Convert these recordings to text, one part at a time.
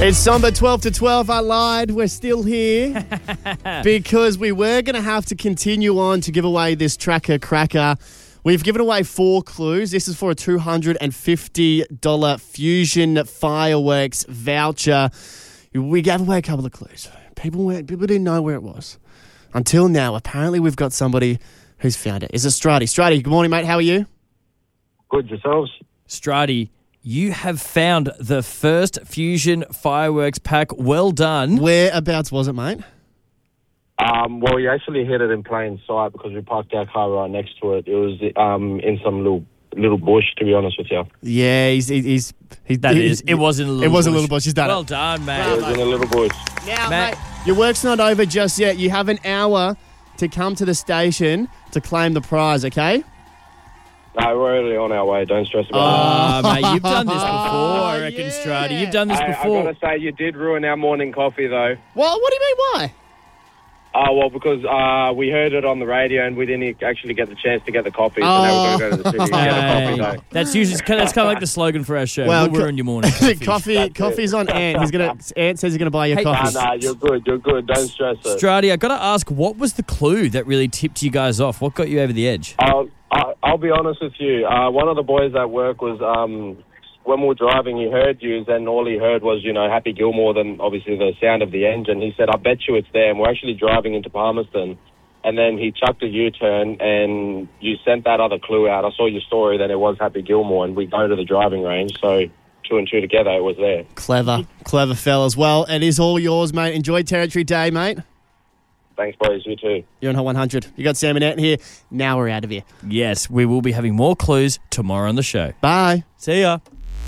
It's Samba 12 to 12. I lied. We're still here because we were going to have to continue on to give away this tracker cracker. We've given away 4 clues. This is for a $250 Fusion Fireworks voucher. We gave away a couple of clues. People didn't know where it was. Until now, apparently we've got somebody who's found it. Is it Strati? Strati, good morning, mate. How are you? Good, yourselves? Strati, you have found the first Fusion Fireworks pack. Well done. Whereabouts was it, mate? Well, you actually hit it in plain sight because we parked our car right next to it. It was in some little bush, to be honest with you. Yeah, it was in a little bush. It was a little bush. He's done well it. Done, mate. It was in a little bush. Now, mate, your work's not over just yet. You have an hour to come to the station to claim the prize, okay? No, we're already on our way. Don't stress about it. Oh, mate, you've done this before, I reckon, Strati. You've done this before. I got to say, you did ruin our morning coffee, though. Well, what do you mean, why? Well, because we heard it on the radio and we didn't actually get the chance to get the coffee, so now we're going to go to the city and get a coffee, though. That's kind of like the slogan for our show. Well, we'll ruin your morning Coffee's on Ant. Ant says he's going to buy your coffee. No, you're good. Don't stress it. Strati, I got to ask, what was the clue that really tipped you guys off? What got you over the edge? I'll be honest with you. One of the boys at work was, when we were driving, he heard you, and all he heard was, Happy Gilmore, then obviously the sound of the engine. He said, I bet you it's there. And we're actually driving into Palmerston. And then he chucked a U-turn, and you sent that other clue out. I saw your story that it was Happy Gilmore, and we go to the driving range. So 2 and 2 together, it was there. Clever fellas. Well, it is all yours, mate. Enjoy Territory Day, mate. Thanks, boys. You too. You're on Hot 100. You got Sam and Ant here. Now we're out of here. Yes, we will be having more clues tomorrow on the show. Bye. See ya.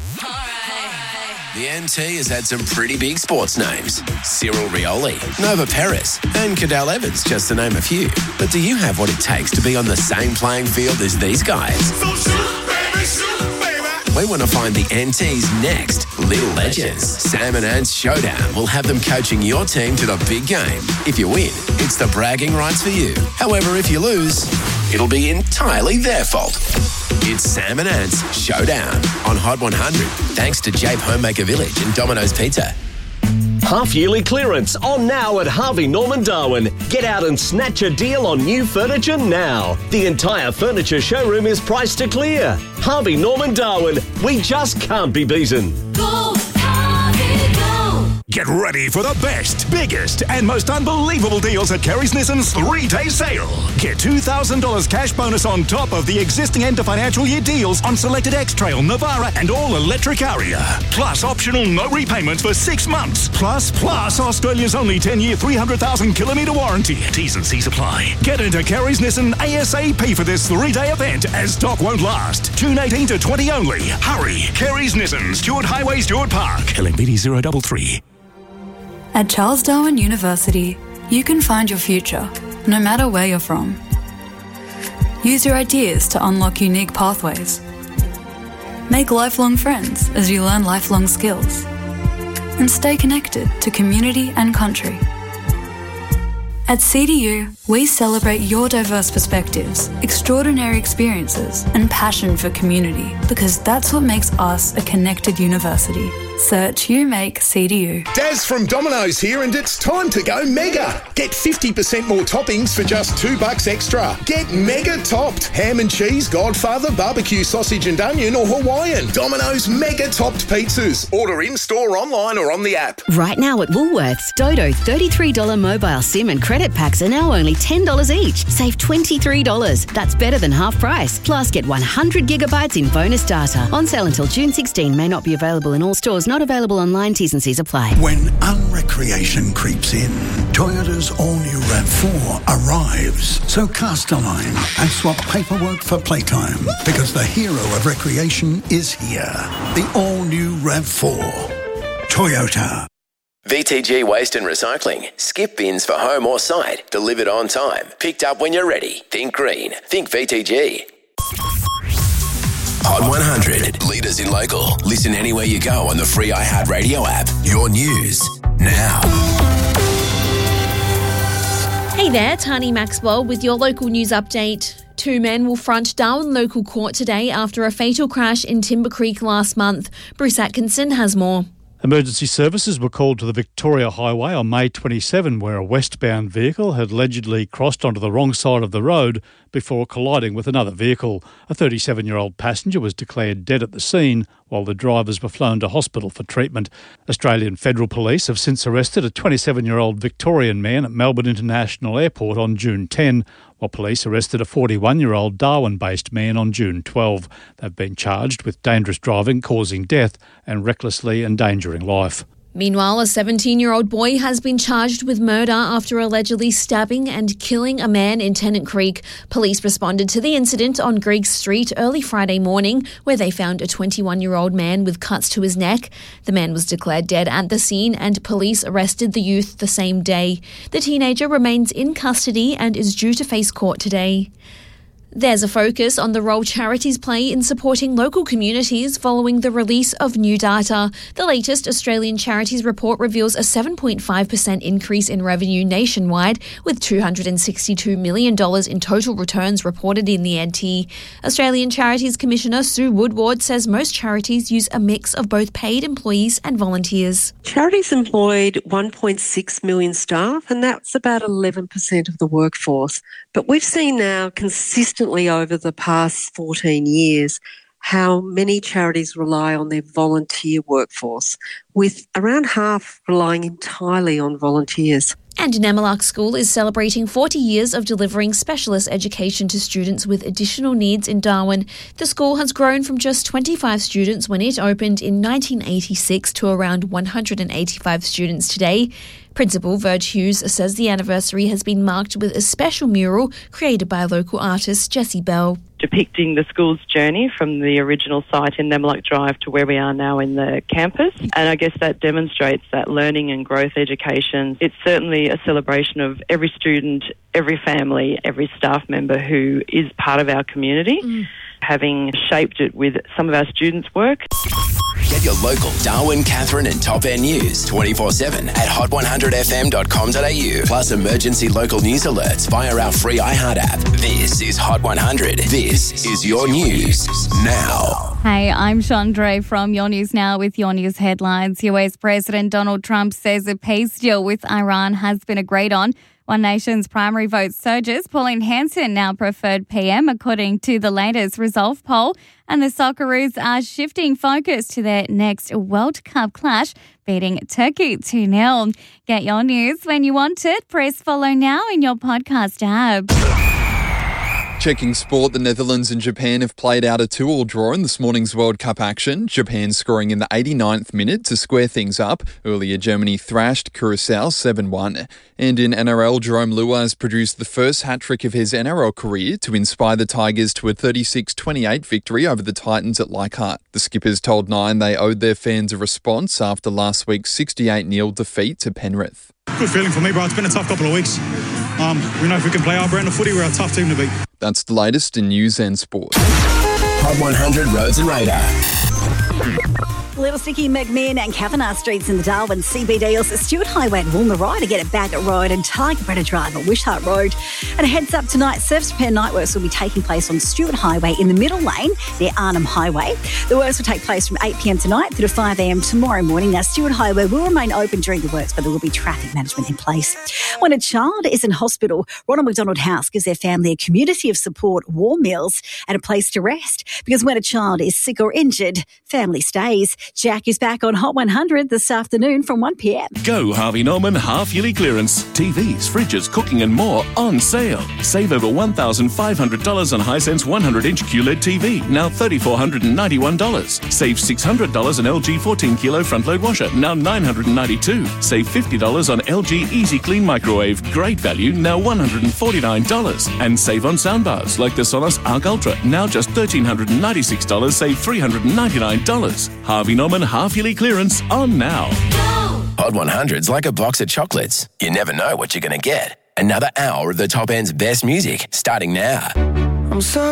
The NT has had some pretty big sports names. Cyril Rioli, Nova Perez, and Cadel Evans, just to name a few. But do you have what it takes to be on the same playing field as these guys? So shoot, baby, shoot, baby. We want to find the NT's next little legends. Sam and Ant's Showdown will have them coaching your team to the big game. If you win, it's the bragging rights for you. However, if you lose, it'll be entirely their fault. It's Sam and Ant's Showdown on Hot 100, thanks to Jape Homemaker Village and Domino's Pizza. Half-yearly clearance on now at Harvey Norman Darwin. Get out and snatch a deal on new furniture now. The entire furniture showroom is priced to clear. Harvey Norman Darwin. We just can't be beaten. Go, Harvey, go. Get ready for the best, biggest and most unbelievable deals at Kerry's Nissan's 3-day sale. Get $2,000 cash bonus on top of the existing end of financial year deals on selected X-Trail, Navara and all-electric Aria. Plus optional no repayments for 6 months. Plus Australia's only 10-year 300,000-kilometre warranty. T's and C's apply. Get into Kerry's Nissan ASAP for this 3-day event as stock won't last. June 18 to 20 only. Hurry. Kerry's Nissan, Stuart Highway, Stuart Park. LMPD 033. At Charles Darwin University, you can find your future, no matter where you're from. Use your ideas to unlock unique pathways. Make lifelong friends as you learn lifelong skills. And stay connected to community and country. At CDU, we celebrate your diverse perspectives, extraordinary experiences, and passion for community, because that's what makes us a connected university. Search You Make CDU. Daz from Domino's here, and it's time to go mega. Get 50% more toppings for just $2 extra. Get mega topped. Ham and cheese, Godfather, barbecue sausage and onion, or Hawaiian. Domino's mega topped pizzas. Order in-store, online or on the app. Right now at Woolworths, Dodo $33 mobile SIM and credit packs are now only $10 each. Save $23. That's better than half price. Plus, get 100 gigabytes in bonus data. On sale until June 16. May not be available in all stores. Not available online. T's and C's apply. When unrecreation creeps in, Toyota's all-new RAV4 arrives. So cast a line and swap paperwork for playtime, because the hero of recreation is here. The all-new RAV4. Toyota. VTG Waste and Recycling. Skip bins for home or site. Delivered on time. Picked up when you're ready. Think green. Think VTG. Hot 100. Leaders in local. Listen anywhere you go on the free iHeartRadio app. Your news now. Hey there, Tani Maxwell with your local news update. 2 men will front Darwin local court today after a fatal crash in Timber Creek last month. Bruce Atkinson has more. Emergency services were called to the Victoria Highway on May 27, where a westbound vehicle had allegedly crossed onto the wrong side of the road before colliding with another vehicle. A 37-year-old passenger was declared dead at the scene, while the drivers were flown to hospital for treatment. Australian Federal Police have since arrested a 27-year-old Victorian man at Melbourne International Airport on June 10, while police arrested a 41-year-old Darwin-based man on June 12. They've been charged with dangerous driving causing death and recklessly endangering life. Meanwhile, a 17-year-old boy has been charged with murder after allegedly stabbing and killing a man in Tennant Creek. Police responded to the incident on Greig Street early Friday morning, where they found a 21-year-old man with cuts to his neck. The man was declared dead at the scene, and police arrested the youth the same day. The teenager remains in custody and is due to face court today. There's a focus on the role charities play in supporting local communities following the release of new data. The latest Australian Charities report reveals a 7.5% increase in revenue nationwide, with $262 million in total returns reported in the NT. Australian Charities Commissioner Sue Woodward says most charities use a mix of both paid employees and volunteers. Charities employed 1.6 million staff, and that's about 11% of the workforce. But we've seen now consistently over the past 14 years how many charities rely on their volunteer workforce, with around half relying entirely on volunteers. And Namalark School is celebrating 40 years of delivering specialist education to students with additional needs in Darwin. The school has grown from just 25 students when it opened in 1986 to around 185 students today. Principal Virg Hughes says the anniversary has been marked with a special mural created by local artist Jessie Bell, depicting the school's journey from the original site in Namalark Drive to where we are now in the campus. And I guess that demonstrates that learning and growth education. It's certainly a celebration of every student, every family, every staff member who is part of our community, having shaped it with some of our students' work. Get your local Darwin, Catherine and Top End news 24/7 at hot100fm.com.au. Plus emergency local news alerts via our free iHeart app. This is Hot 100. This is your news now. Hey, I'm Chandra from Your News Now with your news headlines. US President Donald Trump says a peace deal with Iran has been agreed on. One Nation's primary vote surges. Pauline Hanson now preferred PM according to the latest Resolve poll. And the Socceroos are shifting focus to their next World Cup clash, beating Turkey 2-0. Get your news when you want it. Press follow now in your podcast app. Checking sport, the Netherlands and Japan have played out a 2-2 draw in this morning's World Cup action. Japan scoring in the 89th minute to square things up. Earlier, Germany thrashed Curaçao 7-1. And in NRL, Jerome Lua has produced the first hat-trick of his NRL career to inspire the Tigers to a 36-28 victory over the Titans at Leichhardt. The Skippers told Nine they owed their fans a response after last week's 68-0 defeat to Penrith. Good feeling for me, bro. It's been a tough couple of weeks. We know if we can play our brand of footy, we're a tough team to beat. That's the latest in news and sport. Hot 100 Roads and Radar. Little Sticky, McMinn and Kavanagh Streets in the Darwin CBD, also Stewart Highway at Woomera to get it back at Road and Tiger Brenner Drive at Wishart Road. And a heads up tonight, surface repair night works will be taking place on Stewart Highway in the middle lane near Arnhem Highway. The works will take place from 8 p.m. tonight through to 5 a.m. tomorrow morning. Now, Stewart Highway will remain open during the works, but there will be traffic management in place. When a child is in hospital, Ronald McDonald House gives their family a community of support, warm meals and a place to rest. Because when a child is sick or injured, family stays. Jack is back on Hot 100 this afternoon from 1 p.m. Go Harvey Norman half-yearly clearance. TVs, fridges, cooking and more on sale. Save over $1,500 on Hisense 100-inch QLED TV, now $3,491. Save $600 on LG 14-kilo front-load washer, now $992. Save $50 on LG Easy Clean microwave, great value, now $149. And save on soundbars like the Sonos Arc Ultra, now just $1,396, save $399. Harvey Norman half-yearly clearance on now. Hot 100's like a box of chocolates. You never know what you're going to get. Another hour of the Top End's best music starting now. I'm sorry.